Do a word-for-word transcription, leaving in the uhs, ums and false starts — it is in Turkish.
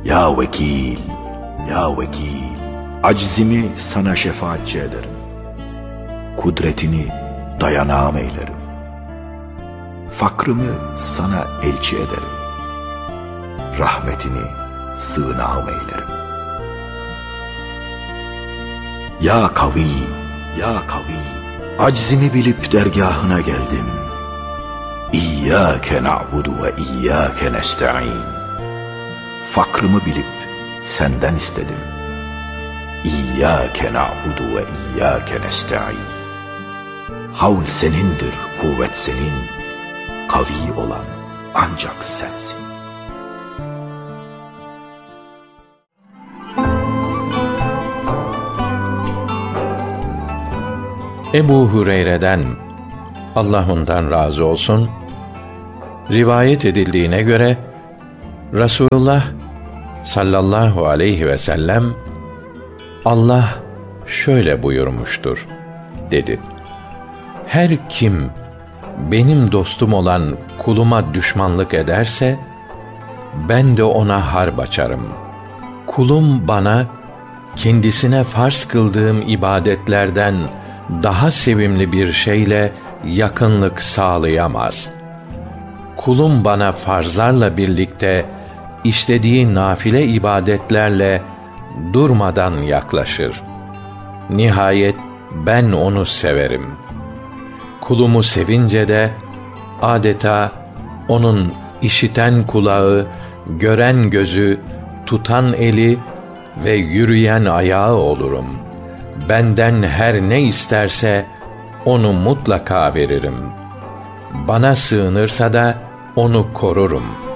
Ya vekil, ya vekil, acizimi sana şefaatçi ederim. Kudretini dayanağım eylerim. Fakrımı sana elçi ederim. Rahmetini sığınağım eylerim. Ya kavi, ya kavi, acizimi bilip dergahına geldim. İyyâke na'budu ve iyyâke nesta'in. Fakrımı bilip senden istedim. İyyâke na'budu ve iyyâke nesta'in. Havl senindir, kuvvet senin, kavi olan ancak sensin. Ebu Hureyre'den, Allah ondan razı olsun, rivayet edildiğine göre Resulullah sallallahu aleyhi ve sellem, Allah şöyle buyurmuştur dedi: her kim benim dostum olan kuluma düşmanlık ederse ben de ona harp açarım. Kulum bana kendisine farz kıldığım ibadetlerden daha sevimli bir şeyle yakınlık sağlayamaz. Kulum bana farzlarla birlikte işlediği nafile ibadetlerle durmadan yaklaşır. Nihayet ben onu severim. Kulumu sevince de adeta onun işiten kulağı, gören gözü, tutan eli ve yürüyen ayağı olurum. Benden her ne isterse onu mutlaka veririm. Bana sığınırsa da onu korurum.